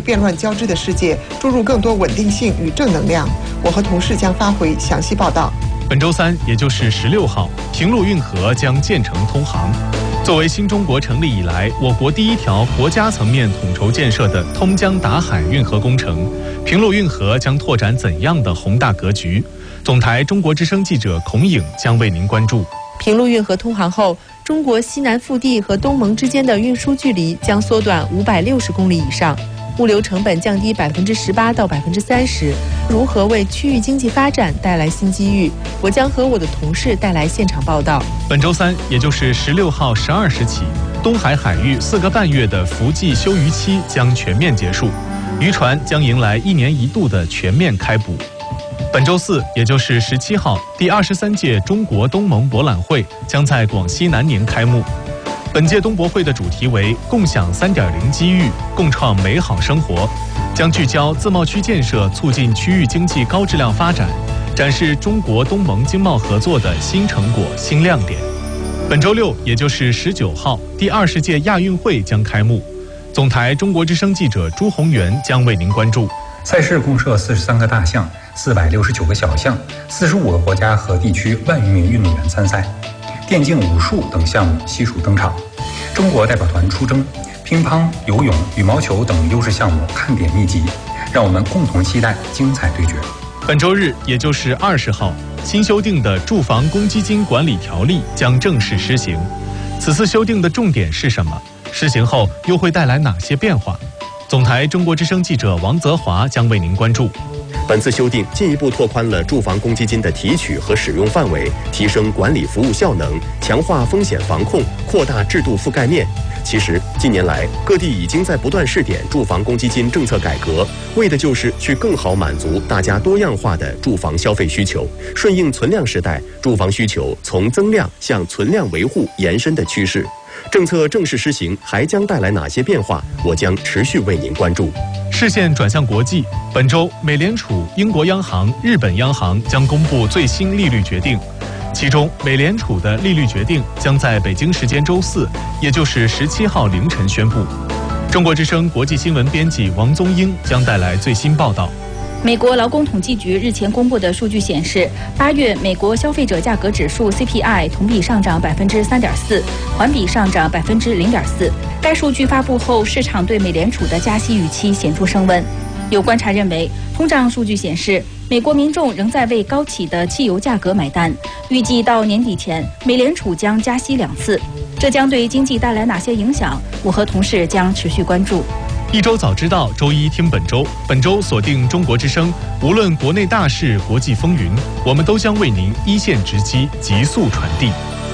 变乱交织的世界注入更多稳定性与正能量。我和同事将发回详细报道。 本周三，也就是16号，平陆运河将建成通航。作为新中国成立以来我国第一条国家层面统筹建设的通江达海运河工程，平陆运河将拓展怎样的宏大格局？总台中国之声记者孔颖将为您关注。 平陆运河通航后，中国西南腹地和东盟之间的运输距离将缩短560公里以上，物流成本降低18%到30%，如何为区域经济发展带来新机遇？我将和我的同事带来现场报道。 本周三，也就是16号12时起，东海海域4个半月的伏季休渔期将全面结束，渔船将迎来1年1度的全面开捕。本周四，也就是17号，第23届中国东盟博览会将在广西南宁开幕。本届东博会的主题为“共享3.0机遇，共创美好生活”，将聚焦自贸区建设，促进区域经济高质量发展，展示中国东盟经贸合作的新成果、新亮点。本周六，也就是19号，第20届亚运会将开幕。总台中国之声记者朱宏元将为您关注。 赛事共设43个大项，469个小项，45个国家和地区10000名运动员参赛。电竞、武术等项目悉数登场，中国代表团出征，乒乓、游泳、羽毛球等优势项目看点密集，让我们共同期待精彩对决。 本周日，也就是20号，新修订的住房公积金管理条例将正式施行。此次修订的重点是什么？施行后又会带来哪些变化？总台中国之声记者王泽华将为您关注。 本次修订进一步拓宽了住房公积金的提取和使用范围，提升管理服务效能，强化风险防控，扩大制度覆盖面。其实，近年来各地已经在不断试点住房公积金政策改革，为的就是去更好满足大家多样化的住房消费需求，顺应存量时代住房需求从增量向存量维护延伸的趋势。政策正式施行还将带来哪些变化？我将持续为您关注。 视线转向国际，本周美联储、英国央行、日本央行将公布最新利率决定，其中美联储的利率决定将在北京时间周四，也就是17号凌晨宣布。中国之声国际新闻编辑王宗英将带来最新报道。 美国劳工统计局日前公布的数据显示，8月美国消费者价格指数 CPI 同比上涨3.4%，环比上涨0.4%。该数据发布后，市场对美联储的加息预期显著升温。有观察认为，通胀数据显示，美国民众仍在为高企的汽油价格买单。预计到年底前，美联储将加息2次，这将对经济带来哪些影响？我和同事将持续关注。 一周早知道，周一听本周。本周锁定中国之声，无论国内大事、国际风云，我们都将为您一线直击，急速传递。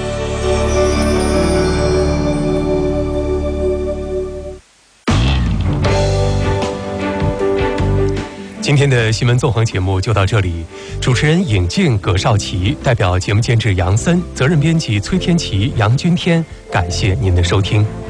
今天的新闻纵横节目就到这里，主持人尹静、葛少奇，代表节目监制杨森，责任编辑崔天琪、杨君天，感谢您的收听。